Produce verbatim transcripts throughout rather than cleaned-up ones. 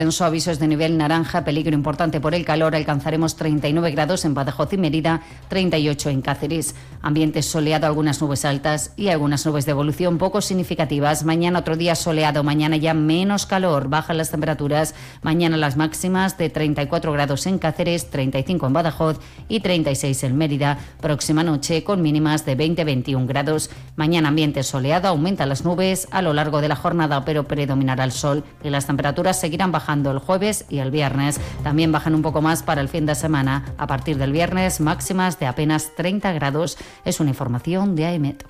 Su aviso es de nivel naranja, peligro importante por el calor. Alcanzaremos treinta y nueve grados en Badajoz y Mérida, treinta y ocho en Cáceres. Ambiente soleado, algunas nubes altas y algunas nubes de evolución poco significativas. Mañana otro día soleado, mañana ya menos calor, bajan las temperaturas. Mañana las máximas de treinta y cuatro grados en Cáceres, treinta y cinco en Badajoz y treinta y seis en Mérida. Próxima noche con mínimas de veinte a veintiún grados. Mañana ambiente soleado, aumentan las nubes a lo largo de la jornada, pero predominará el sol y las temperaturas seguirán bajando el jueves y el viernes. También bajan un poco más para el fin de semana. A partir del viernes, máximas de apenas treinta grados. Es una información de AEMET.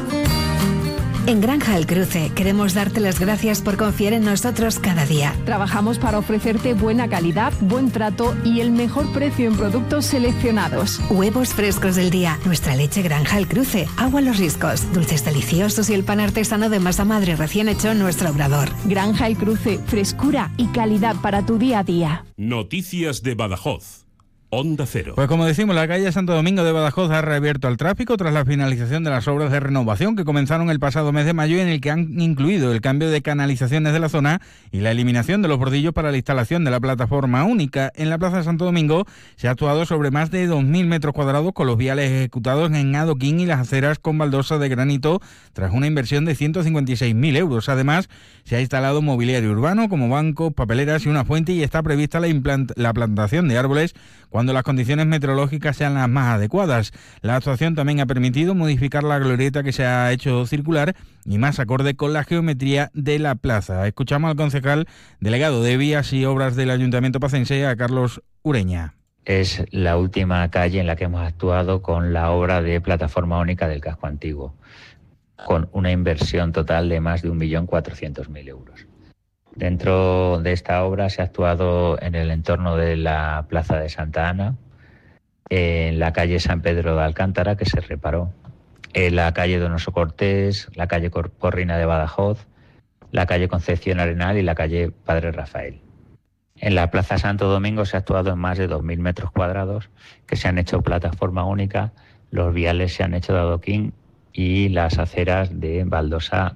En Granja El Cruce queremos darte las gracias por confiar en nosotros cada día. Trabajamos para ofrecerte buena calidad, buen trato y el mejor precio en productos seleccionados. Huevos frescos del día, nuestra leche Granja El Cruce, agua Los Riscos, dulces deliciosos y el pan artesano de masa madre recién hecho en nuestro obrador. Granja El Cruce, frescura y calidad para tu día a día. Noticias de Badajoz. Onda Cero. Pues como decimos, la calle Santo Domingo de Badajoz ha reabierto al tráfico tras la finalización de las obras de renovación que comenzaron el pasado mes de mayo, en el que han incluido el cambio de canalizaciones de la zona y la eliminación de los bordillos para la instalación de la plataforma única. En la Plaza de Santo Domingo se ha actuado sobre más de dos mil metros cuadrados con los viales ejecutados en adoquín y las aceras con baldosa de granito tras una inversión de ciento cincuenta y seis mil euros. Además, se ha instalado mobiliario urbano como bancos, papeleras y una fuente, y está prevista la, implant- la plantación de árboles cuando las condiciones meteorológicas sean las más adecuadas. La actuación también ha permitido modificar la glorieta que se ha hecho circular y más acorde con la geometría de la plaza. Escuchamos al concejal delegado de Vías y Obras del Ayuntamiento pacense, a Carlos Ureña. Es la última calle en la que hemos actuado con la obra de plataforma única del casco antiguo, con una inversión total de más de un millón cuatrocientos mil euros. Dentro de esta obra se ha actuado en el entorno de la Plaza de Santa Ana, en la calle San Pedro de Alcántara, que se reparó, en la calle Donoso Cortés, la calle Corrina de Badajoz, la calle Concepción Arenal y la calle Padre Rafael. En la Plaza Santo Domingo se ha actuado en más de dos mil metros cuadrados, que se han hecho plataforma única, los viales se han hecho de adoquín y las aceras de baldosa.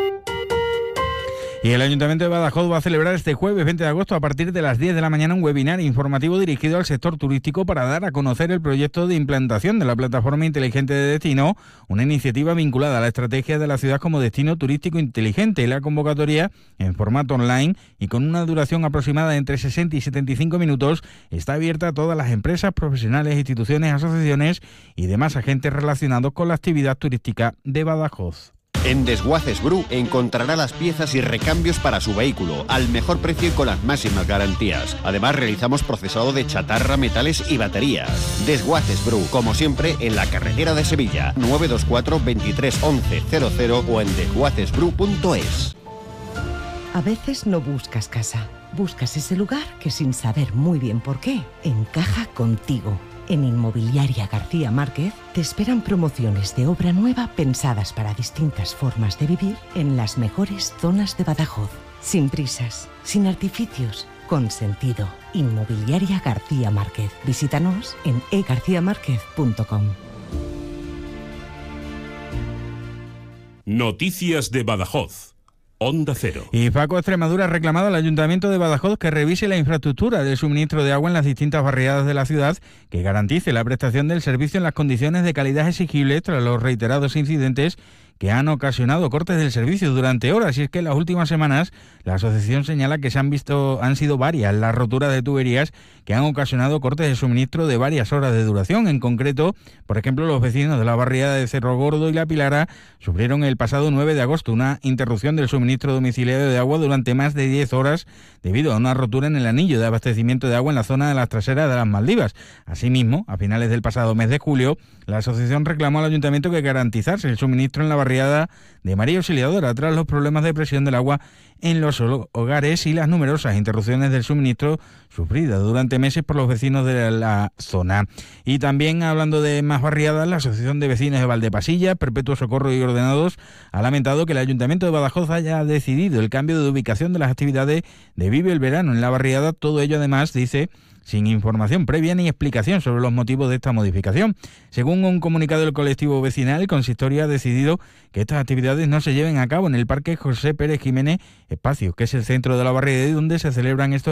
Y el Ayuntamiento de Badajoz va a celebrar este jueves veinte de agosto a partir de las diez de la mañana un webinar informativo dirigido al sector turístico para dar a conocer el proyecto de implantación de la plataforma inteligente de destino, una iniciativa vinculada a la estrategia de la ciudad como destino turístico inteligente. La convocatoria, en formato online y con una duración aproximada de entre sesenta y setenta y cinco minutos, está abierta a todas las empresas, profesionales, instituciones, asociaciones y demás agentes relacionados con la actividad turística de Badajoz. En Desguaces Bru encontrará las piezas y recambios para su vehículo al mejor precio y con las máximas garantías. Además, realizamos procesado de chatarra, metales y baterías. Desguaces Bru, como siempre, en la carretera de Sevilla, nueve dos cuatro, veintitrés, once, cero cero o en desguaces bru punto es. A veces no buscas casa, buscas ese lugar que, sin saber muy bien por qué, encaja contigo. En Inmobiliaria García Márquez te esperan promociones de obra nueva pensadas para distintas formas de vivir en las mejores zonas de Badajoz. Sin prisas, sin artificios, con sentido. Inmobiliaria García Márquez. Visítanos en e garcía márquez punto com. Noticias de Badajoz. Onda Cero. Y Faco Extremadura ha reclamado al Ayuntamiento de Badajoz que revise la infraestructura de suministro de agua en las distintas barriadas de la ciudad, que garantice la prestación del servicio en las condiciones de calidad exigibles tras los reiterados incidentes que han ocasionado cortes del servicio durante horas. Y es que en las últimas semanas la asociación señala que se han visto han sido varias las roturas de tuberías que han ocasionado cortes de suministro de varias horas de duración. En concreto, por ejemplo, los vecinos de la barriada de Cerro Gordo y La Pilara sufrieron el pasado nueve de agosto una interrupción del suministro domiciliario de agua durante más de diez horas debido a una rotura en el anillo de abastecimiento de agua en la zona de las traseras de las Maldivas. Asimismo, a finales del pasado mes de julio, la asociación reclamó al ayuntamiento que garantizase el suministro en la barriada de María Auxiliadora tras los problemas de presión del agua en los hogares y las numerosas interrupciones del suministro sufridas durante meses por los vecinos de la zona. Y también, hablando de más barriadas, la Asociación de Vecinos de Valdepasilla, Perpetuo Socorro y Ordenados ha lamentado que el Ayuntamiento de Badajoz haya decidido el cambio de ubicación de las actividades de Vive el Verano en la barriada. Todo ello, además, dice, sin información previa ni explicación sobre los motivos de esta modificación. Según un comunicado del colectivo vecinal, el consistorio ha decidido que estas actividades no se lleven a cabo en el Parque José Pérez Jiménez Espacio, que es el centro de la barriada y donde se celebran estos